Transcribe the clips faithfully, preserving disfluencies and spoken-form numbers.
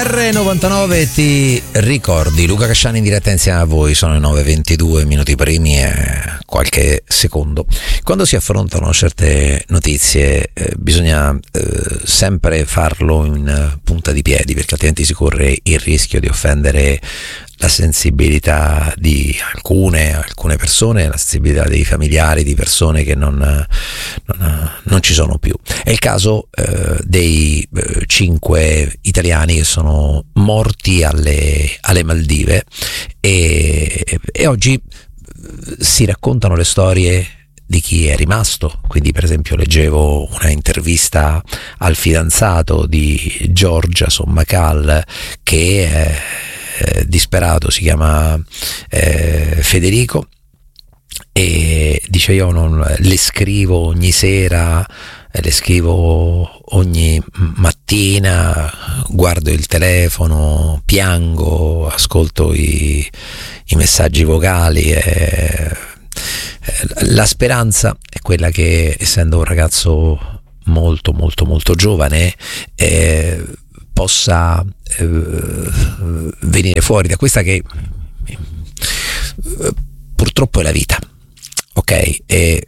R novantanove ti ricordi, Luca Casciani in diretta insieme a voi. Sono le nove e ventidue minuti primi e qualche secondo. Quando si affrontano certe notizie eh, bisogna eh, sempre farlo in punta di piedi, perché altrimenti si corre il rischio di offendere la sensibilità di alcune, alcune persone, la sensibilità dei familiari di persone che non, non, non ci sono più. È il caso eh, dei eh, cinque italiani che sono morti alle, alle Maldive e, e oggi si raccontano le storie di chi è rimasto. Quindi per esempio leggevo una intervista al fidanzato di Giorgia Sommacal che è eh, disperato, si chiama eh, Federico, e dice: io non le scrivo ogni sera, le scrivo ogni mattina, guardo il telefono, piango, ascolto i, i messaggi vocali e la speranza è quella che, essendo un ragazzo molto molto molto giovane, eh, possa eh, venire fuori da questa che eh, purtroppo è la vita, ok? E, eh,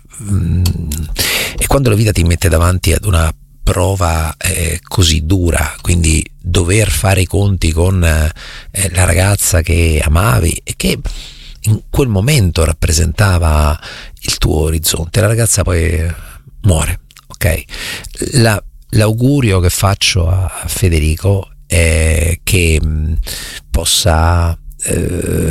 e quando la vita ti mette davanti ad una prova eh, così dura, quindi dover fare i conti con eh, la ragazza che amavi e che in quel momento rappresentava il tuo orizzonte, la ragazza poi muore, ok? La, l'augurio che faccio a Federico è che mh, possa eh,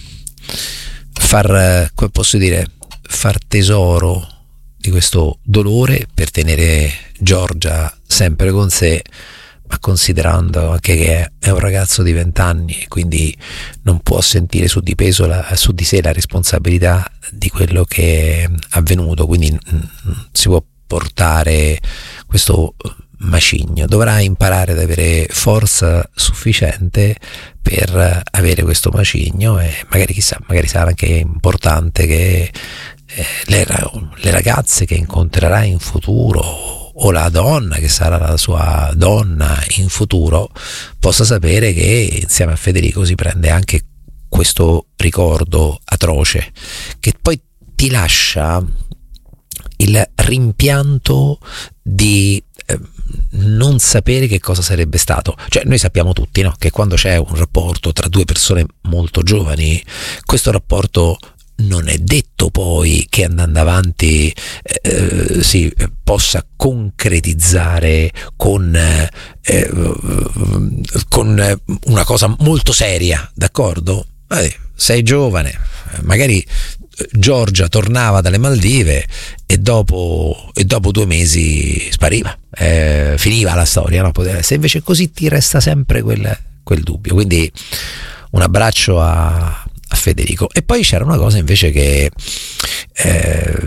far, come posso dire, far tesoro di questo dolore per tenere Giorgia sempre con sé, ma considerando anche che è un ragazzo di vent'anni, quindi non può sentire su di peso la, su di sé la responsabilità di quello che è avvenuto, quindi non si può portare questo macigno, dovrà imparare ad avere forza sufficiente per avere questo macigno, e magari chissà, magari sarà anche importante che eh, le, le ragazze che incontrerà in futuro o la donna che sarà la sua donna in futuro possa sapere che insieme a Federico si prende anche questo ricordo atroce, che poi ti lascia il rimpianto di eh, non sapere che cosa sarebbe stato. Cioè, noi sappiamo tutti, no, che quando c'è un rapporto tra due persone molto giovani, questo rapporto non è detto poi che andando avanti eh, si possa concretizzare con, eh, con una cosa molto seria, d'accordo? Eh, sei giovane, magari Giorgia tornava dalle Maldive e dopo, e dopo due mesi spariva, eh, finiva la storia, no? Se invece così ti resta sempre quel, quel dubbio. Quindi un abbraccio a a Federico. E poi c'era una cosa invece che eh,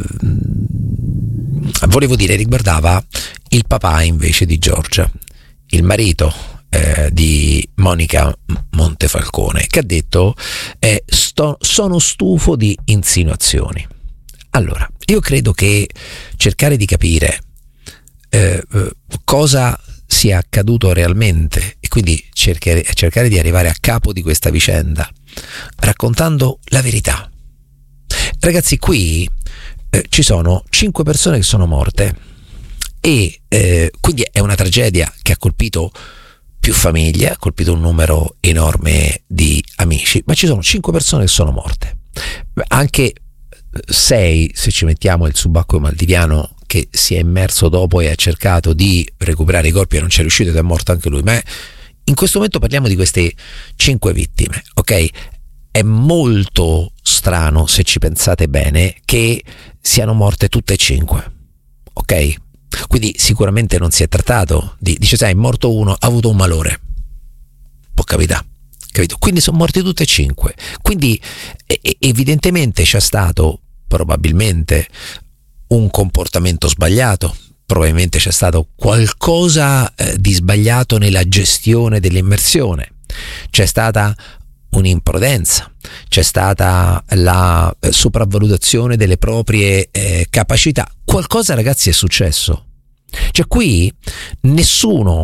volevo dire, riguardava il papà invece di Giorgia, il marito eh, di Monica Montefalcone, che ha detto eh, sto, sono stufo di insinuazioni. Allora, io credo che cercare di capire eh, cosa sia accaduto realmente e quindi cercare, cercare di arrivare a capo di questa vicenda raccontando la verità. Ragazzi, qui eh, ci sono cinque persone che sono morte e eh, quindi è una tragedia che ha colpito più famiglie, ha colpito un numero enorme di amici, ma ci sono cinque persone che sono morte, anche sei se ci mettiamo il subacqueo maldiviano che si è immerso dopo e ha cercato di recuperare i corpi e non ci è riuscito ed è morto anche lui. Ma in questo momento parliamo di queste cinque vittime, ok? È molto strano, se ci pensate bene, che siano morte tutte e cinque, ok? Quindi sicuramente non si è trattato di, dice, sai, è morto uno, ha avuto un malore, può capitare, capito? Quindi sono morti tutte e cinque. Quindi evidentemente c'è stato probabilmente un comportamento sbagliato, probabilmente c'è stato qualcosa eh, di sbagliato nella gestione dell'immersione, c'è stata un'imprudenza, c'è stata la eh, sopravvalutazione delle proprie eh, capacità, qualcosa, ragazzi, è successo. Cioè qui nessuno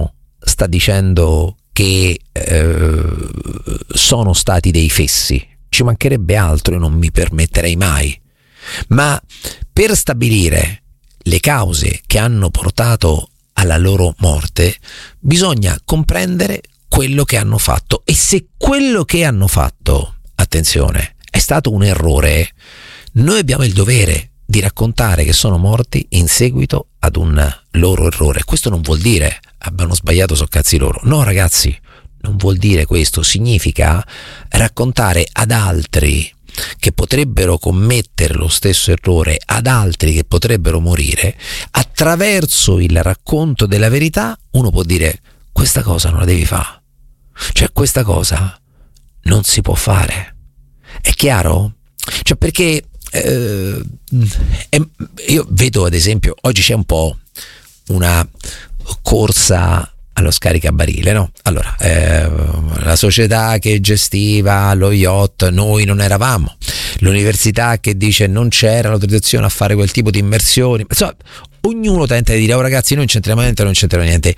sta dicendo che eh, sono stati dei fessi, ci mancherebbe altro, e non mi permetterei mai, ma per stabilire le cause che hanno portato alla loro morte bisogna comprendere quello che hanno fatto, e se quello che hanno fatto, attenzione, è stato un errore, noi abbiamo il dovere di raccontare che sono morti in seguito ad un loro errore. Questo non vuol dire abbiano sbagliato, so cazzi loro, no ragazzi, non vuol dire questo, significa raccontare ad altri che potrebbero commettere lo stesso errore, ad altri che potrebbero morire. Attraverso il racconto della verità uno può dire: questa cosa non la devi fare, cioè questa cosa non si può fare. È chiaro? Cioè, perché eh, io vedo, ad esempio, oggi c'è un po' una corsa allo scaricabarile, no? Allora, eh, la società che gestiva lo yacht, noi non eravamo, l'università che dice non c'era l'autorizzazione a fare quel tipo di immersioni, insomma, ognuno tenta di dire: oh ragazzi, noi non c'entriamo niente, non c'entriamo niente.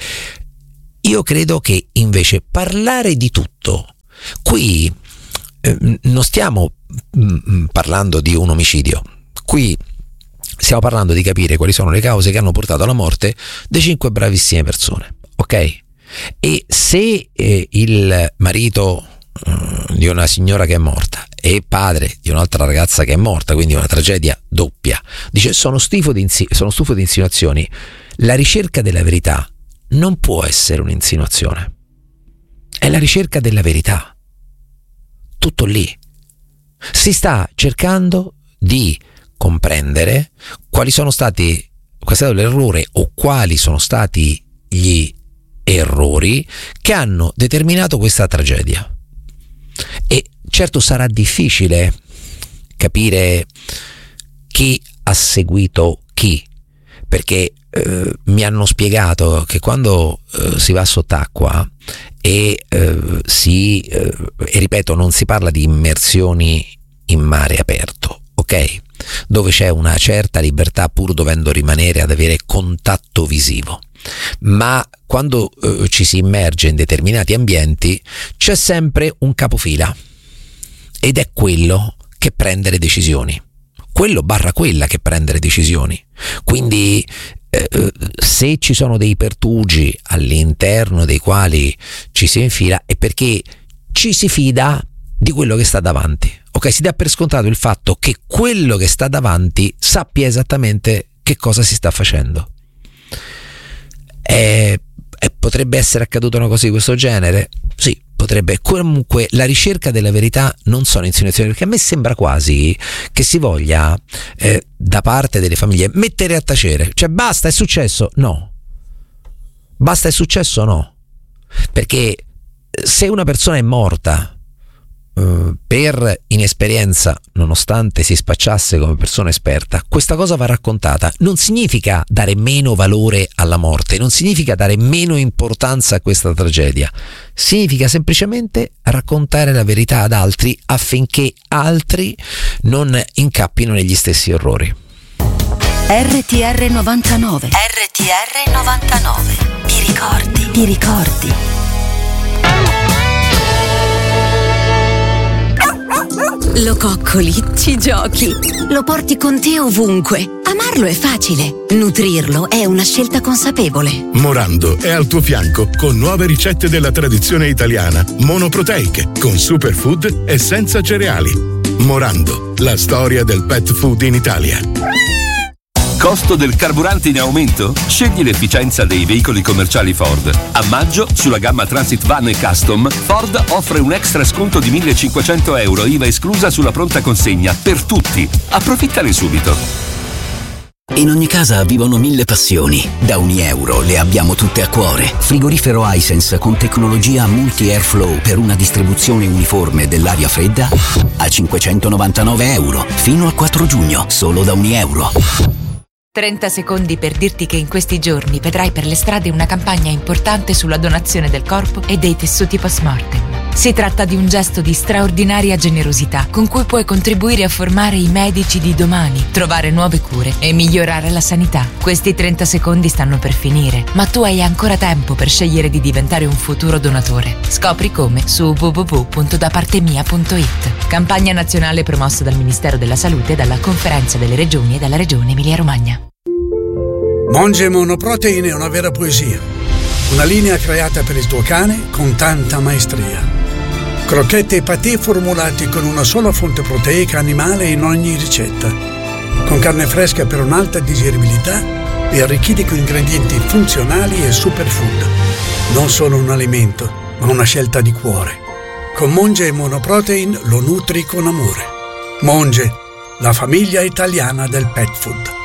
Io credo che invece parlare di tutto, qui eh, non stiamo mh, parlando di un omicidio, qui stiamo parlando di capire quali sono le cause che hanno portato alla morte di cinque bravissime persone. Ok? E se eh, il marito eh, di una signora che è morta e padre di un'altra ragazza che è morta, quindi una tragedia doppia, dice sono stufo di, insi- sono stufo di insinuazioni, la ricerca della verità non può essere un'insinuazione, è la ricerca della verità, tutto lì. Si sta cercando di comprendere quali sono stati, qual è stato l'errore o quali sono stati gli errori che hanno determinato questa tragedia. E certo sarà difficile capire chi ha seguito chi, perché eh, mi hanno spiegato che quando eh, si va sott'acqua e eh, si eh, e ripeto, non si parla di immersioni in mare aperto, ok? Dove c'è una certa libertà pur dovendo rimanere ad avere contatto visivo. Ma quando eh, ci si immerge in determinati ambienti c'è sempre un capofila, ed è quello che prende le decisioni, quello barra quella che prende le decisioni. Quindi eh, se ci sono dei pertugi all'interno dei quali ci si infila è perché ci si fida di quello che sta davanti, ok? Si dà per scontato il fatto che quello che sta davanti sappia esattamente che cosa si sta facendo. E, e potrebbe essere accaduta una cosa di questo genere? Sì, potrebbe. Comunque la ricerca della verità non sono insinuazioni, perché a me sembra quasi che si voglia eh, da parte delle famiglie mettere a tacere, cioè basta, è successo, no, basta, è successo, no, perché se una persona è morta per inesperienza, nonostante si spacciasse come persona esperta, questa cosa va raccontata. Non significa dare meno valore alla morte, non significa dare meno importanza a questa tragedia, significa semplicemente raccontare la verità ad altri affinché altri non incappino negli stessi errori. R T R novantanove R T R novantanove Ti ricordi? Ti ricordi? Lo coccoli, ci giochi, lo porti con te ovunque. Amarlo è facile, nutrirlo è una scelta consapevole. Morando è al tuo fianco con nuove ricette della tradizione italiana, monoproteiche, con superfood e senza cereali. Morando, la storia del pet food in Italia. Costo del carburante in aumento? Scegli l'efficienza dei veicoli commerciali Ford. A maggio, sulla gamma Transit Van e Custom, Ford offre un extra sconto di millecinquecento euro I V A esclusa sulla pronta consegna per tutti. Approfittane subito. In ogni casa vivono mille passioni. Da Unieuro le abbiamo tutte a cuore. Frigorifero Hisense con tecnologia multi-airflow per una distribuzione uniforme dell'aria fredda a cinquecentonovantanove euro. Fino al quattro giugno, solo da Unieuro. trenta secondi per dirti che in questi giorni vedrai per le strade una campagna importante sulla donazione del corpo e dei tessuti post mortem. Si tratta di un gesto di straordinaria generosità con cui puoi contribuire a formare i medici di domani, trovare nuove cure e migliorare la sanità. Questi trenta secondi stanno per finire, ma tu hai ancora tempo per scegliere di diventare un futuro donatore. Scopri come su w w w punto da parte mia punto i t. Campagna nazionale promossa dal Ministero della Salute e dalla Conferenza delle Regioni e dalla Regione Emilia-Romagna. Monge Monoprotein è una vera poesia. Una linea creata per il tuo cane con tanta maestria. Crocchette e patè formulati con una sola fonte proteica animale in ogni ricetta. Con carne fresca per un'alta digeribilità e arricchiti con ingredienti funzionali e superfood. Non solo un alimento, ma una scelta di cuore. Con Monge Monoprotein lo nutri con amore. Monge, la famiglia italiana del pet food.